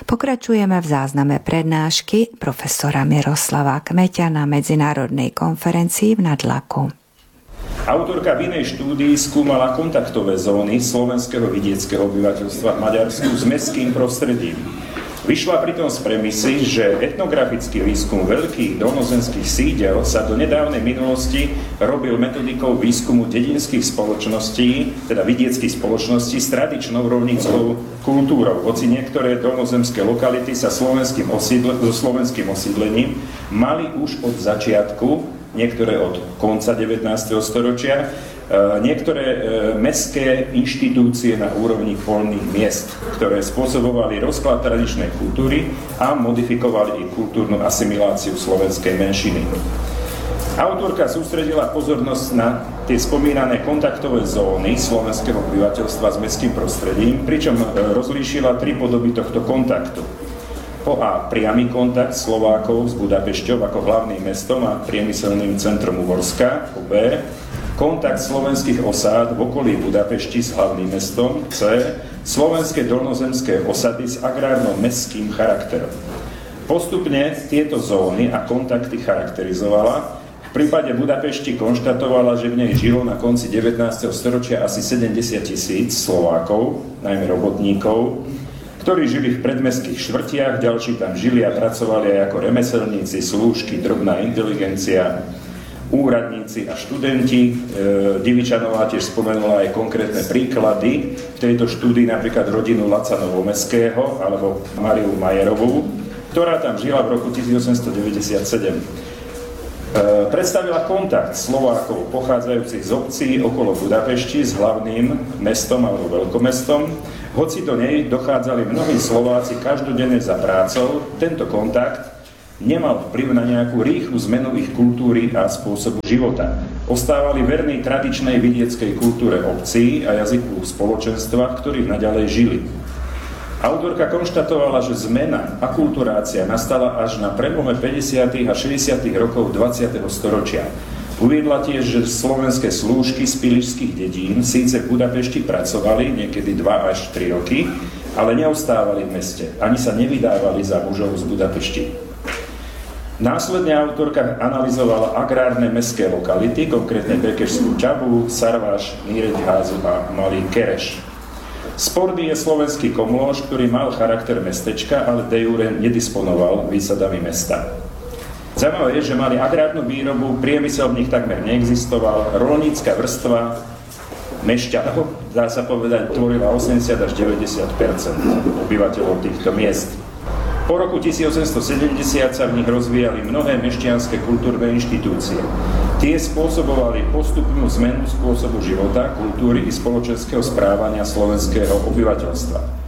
Pokračujeme v zázname prednášky profesora Miroslava Kmeťa na medzinárodnej konferencii v Nadlaku. Autorka v inej štúdii skúmala kontaktové zóny slovenského vidieckého obyvateľstva v Maďarsku s mestským prostredím. Vyšla pritom z premisy, že etnografický výskum veľkých dolnozemských sídel sa do nedávnej minulosti robil metodikou výskumu dedinských spoločností, teda vidieckých spoločností s tradičnou rovníckou kultúrou. Hoci niektoré dolnozemské lokality sa so slovenským osídlením mali už od začiatku, niektoré od konca 19. storočia, niektoré mestské inštitúcie na úrovni voľných miest, ktoré spôsobovali rozklad tradičnej kultúry a modifikovali i kultúrnu asimiláciu slovenskej menšiny. Autorka sústredila pozornosť na tie spomínané kontaktové zóny slovenského obyvateľstva s mestským prostredím, pričom rozlíšila tri podoby tohto kontaktu. Po A. Priamy kontakt Slovákov s Budapešťou ako hlavným mestom a priemyselným centrom Uhorska. Po B. Kontakt slovenských osád v okolí Budapešti s hlavným mestom. C. Slovenské dolnozemské osady s agrárno-mestským charakterom. Postupne tieto zóny a kontakty charakterizovala. V prípade Budapešti konštatovala, že v nej žilo na konci 19. storočia asi 70 000 Slovákov, najmä robotníkov, ktorí žili v predmestských štvrtiach, ďalší tam žili a pracovali aj ako remeselníci, slúžky, drobná inteligencia, úradníci a študenti. Divičanová tiež spomenula aj konkrétne príklady v tejto štúdii, napríklad rodinu Laca Novomeského alebo Mariu Majerovú, ktorá tam žila v roku 1897. Predstavila kontakt Slovákov pochádzajúcich z obcí okolo Budapešti s hlavným mestom alebo veľkomestom. Hoci do nej dochádzali mnohí Slováci každodenne za prácou, tento kontakt nemal vplyv na nejakú rýchlu zmenu ich kultúry a spôsobu života. Ostávali verní tradičnej vidieckej kultúre obcí a jazyku spoločenstva, v ktorých naďalej žili. Autorka konštatovala, že zmena, akulturácia nastala až na prelome 50. a 60. rokov 20. storočia. Uviedla tiež, že slovenské slúžky z pilišských dedín síce v Budapešti pracovali niekedy 2 až 3 roky, ale neostávali v meste, ani sa nevydávali za mužov z Budapešti. Následne autorka analyzovala agrárne mestské lokality, konkrétne Bekešskú Čabu, Sarváš, Níreďházu a Malý Kereš. Spordy je slovenský komlóž, ktorý mal charakter mestečka, ale de jure nedisponoval výsadami mesta. Zaujímavé je, že mali agrárnu výrobu, priemysel v nich takmer neexistoval, roľnícka vrstva mešťanov, dá sa povedať, tvorila 80 až 90% obyvateľov týchto miest. Po roku 1870 sa v nich rozvíjali mnohé mešťanské kultúrne inštitúcie. Tie spôsobovali postupnú zmenu spôsobu života, kultúry i spoločenského správania slovenského obyvateľstva.